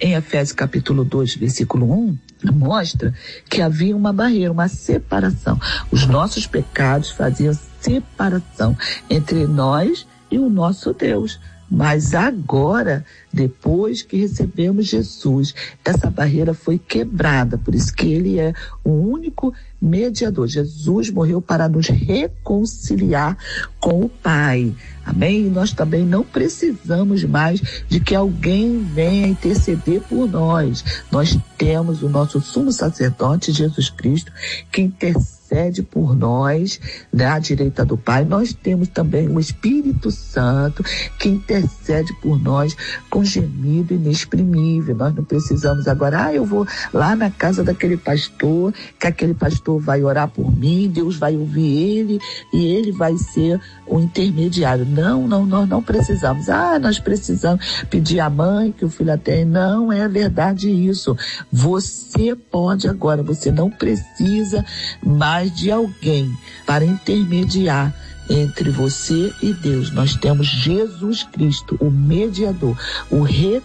em Efésios capítulo 2, versículo 1, mostra que havia uma barreira, uma separação. Os nossos pecados faziam separação entre nós e o nosso Deus. Mas agora, depois que recebemos Jesus, essa barreira foi quebrada. Por isso que ele é o único mediador. Jesus morreu para nos reconciliar com o Pai. Amém? E nós também não precisamos mais de que alguém venha interceder por nós. Nós temos o nosso sumo sacerdote, Jesus Cristo, que intercede por nós, à direita do Pai. Nós temos também o Espírito Santo, que intercede por nós com gemido inexprimível. Nós não precisamos agora, eu vou lá na casa daquele pastor, que aquele pastor vai orar por mim, Deus vai ouvir ele e ele vai ser o intermediário. Não, nós não precisamos. Nós precisamos pedir à mãe que o filho tem. Não é verdade isso. Você pode agora, você não precisa mais de alguém para intermediar entre você e Deus. Nós temos Jesus Cristo, o mediador, o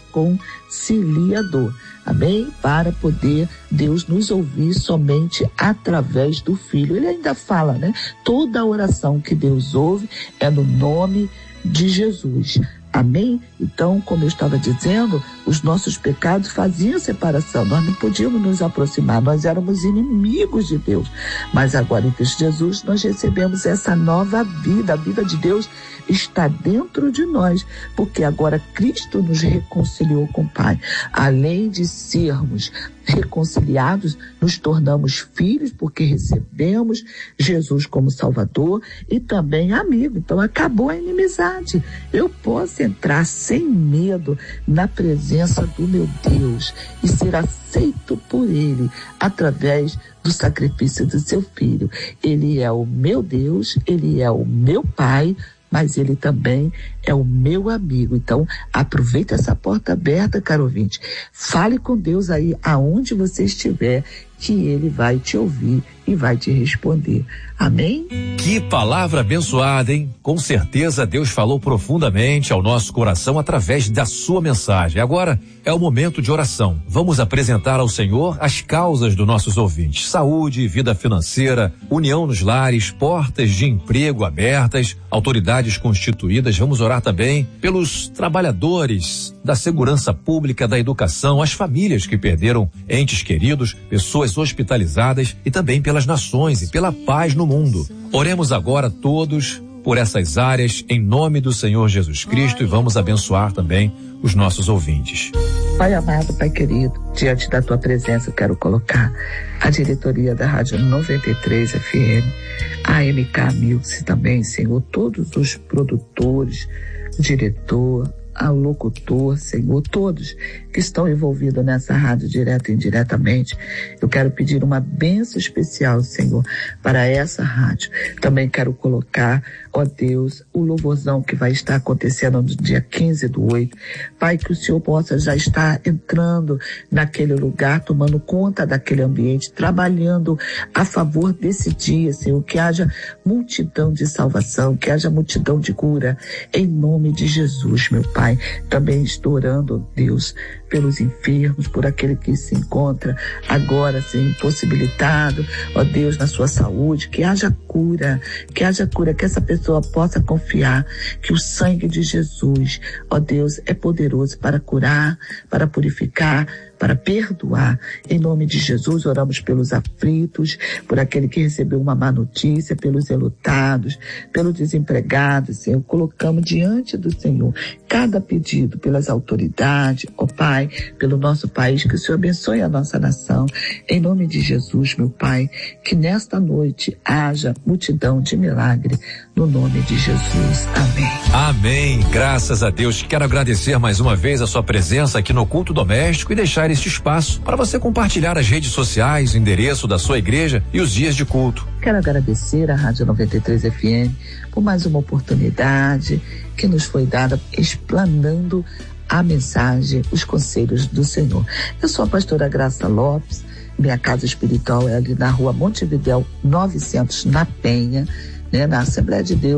reconciliador. Amém? Para poder Deus nos ouvir somente através do Filho. Ele ainda fala, né? Toda a oração que Deus ouve é no nome de Jesus. Amém? Então, como eu estava dizendo, os nossos pecados faziam separação. Nós não podíamos nos aproximar. Nós éramos inimigos de Deus. Mas agora, em Cristo Jesus, nós recebemos essa nova vida. A vida de Deus está dentro de nós, porque agora Cristo nos reconciliou com o Pai. Além de sermos reconciliados, nos tornamos filhos, porque recebemos Jesus como Salvador e também amigo. Então acabou a inimizade. Eu posso entrar sem medo na presença do meu Deus e ser aceito por Ele através do sacrifício do seu Filho. Ele é o meu Deus, Ele é o meu Pai, mas Ele também é o meu amigo. Então, aproveita essa porta aberta, caro ouvinte. Fale com Deus aí, aonde você estiver, que Ele vai te ouvir e vai te responder. Amém? Que palavra abençoada, hein? Com certeza Deus falou profundamente ao nosso coração através da sua mensagem. Agora é o momento de oração. Vamos apresentar ao Senhor as causas dos nossos ouvintes: saúde, vida financeira, união nos lares, portas de emprego abertas, autoridades constituídas. Vamos orar também pelos trabalhadores da segurança pública, da educação, as famílias que perderam entes queridos, pessoas hospitalizadas e também pelas nações e pela paz no mundo. Oremos agora todos por essas áreas em nome do Senhor Jesus Cristo e vamos abençoar também os nossos ouvintes. Pai amado, Pai querido, diante da tua presença eu quero colocar a diretoria da Rádio 93 FM, a MK Music também, Senhor, todos os produtores, o diretor, ao locutor, Senhor, todos que estão envolvidos nessa rádio direta e indiretamente. Eu quero pedir uma bênção especial, Senhor, para essa rádio. Também quero colocar, ó Deus, o louvorzão que vai estar acontecendo no dia 15/8. Pai, que o Senhor possa já estar entrando naquele lugar, tomando conta daquele ambiente, trabalhando a favor desse dia, Senhor, que haja multidão de salvação, que haja multidão de cura, em nome de Jesus, meu Pai. Também estou orando, Deus, pelos enfermos, por aquele que se encontra agora, assim, impossibilitado, ó Deus, na sua saúde, que haja cura, que essa pessoa possa confiar que o sangue de Jesus, ó Deus, é poderoso para curar, para purificar, para perdoar. Em nome de Jesus, oramos pelos aflitos, por aquele que recebeu uma má notícia, pelos enlutados, pelos desempregados, Senhor. Colocamos diante do Senhor cada pedido pelas autoridades, ó Pai, pelo nosso país, que o Senhor abençoe a nossa nação. Em nome de Jesus, meu Pai, que nesta noite haja multidão de milagre, no nome de Jesus. Amém. Amém. Graças a Deus. Quero agradecer mais uma vez a sua presença aqui no Culto Doméstico e deixar este espaço para você compartilhar as redes sociais, o endereço da sua igreja e os dias de culto. Quero agradecer à Rádio 93 FM por mais uma oportunidade que nos foi dada explanando a mensagem, os conselhos do Senhor. Eu sou a pastora Graça Lopes, minha casa espiritual é ali na rua Montevidéu 900, na Penha, né, na Assembleia de Deus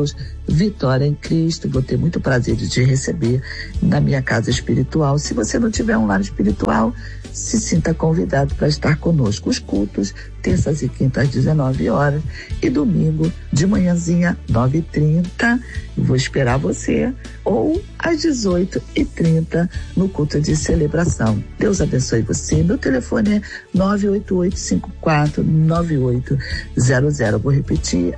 Vitória em Cristo. Vou ter muito prazer de te receber na minha casa espiritual. Se você não tiver um lar espiritual, se sinta convidado para estar conosco. Os cultos, terças e quintas às 19 horas e domingo de manhãzinha, 9h30. Vou esperar você, ou às 18h30 no culto de celebração. Deus abençoe você. Meu telefone é 988-549800. Vou repetir,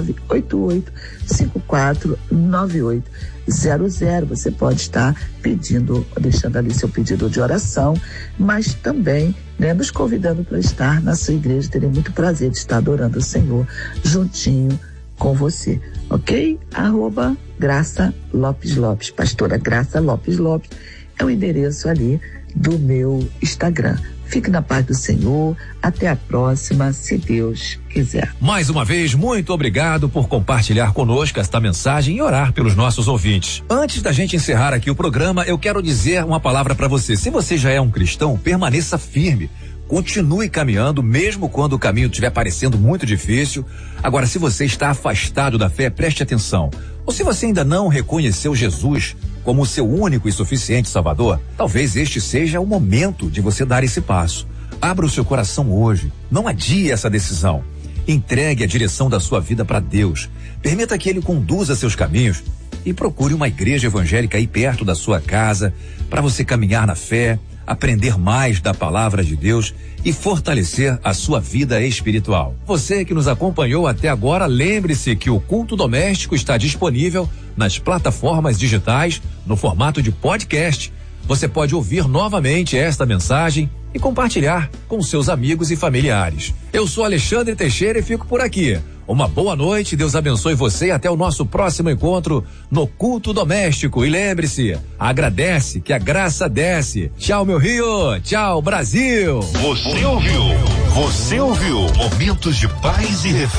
988-549800. Você pode estar pedindo, deixando ali seu pedido de oração, mas também, nos convidando para estar na sua igreja. Terei muito prazer de estar adorando o Senhor juntinho com você, ok? @Graça Lopes Lopes, pastora Graça Lopes Lopes, é o endereço ali do meu Instagram. Fique na paz do Senhor, até a próxima, se Deus quiser. Mais uma vez, muito obrigado por compartilhar conosco esta mensagem e orar pelos nossos ouvintes. Antes da gente encerrar aqui o programa, eu quero dizer uma palavra para você. Se você já é um cristão, permaneça firme. Continue caminhando, mesmo quando o caminho estiver parecendo muito difícil. Agora, se você está afastado da fé, preste atenção. Ou se você ainda não reconheceu Jesus como o seu único e suficiente Salvador, talvez este seja o momento de você dar esse passo. Abra o seu coração hoje. Não adie essa decisão. Entregue a direção da sua vida para Deus. Permita que Ele conduza seus caminhos e procure uma igreja evangélica aí perto da sua casa para você caminhar na fé, aprender mais da palavra de Deus e fortalecer a sua vida espiritual. Você que nos acompanhou até agora, lembre-se que o culto doméstico está disponível nas plataformas digitais no formato de podcast. Você pode ouvir novamente esta mensagem e compartilhar com seus amigos e familiares. Eu sou Alexandre Teixeira e fico por aqui. Uma boa noite, Deus abençoe você e até o nosso próximo encontro no culto doméstico. E lembre-se, agradece que a graça desce. Tchau, meu Rio. Tchau, Brasil. Você ouviu Momentos de Paz e Refrigério.